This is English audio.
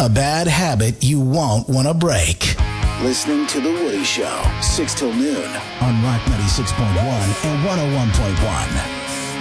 A bad habit you won't want to break. Listening to The Woody Show, 6 till noon on Rock 96.1 and 101.1.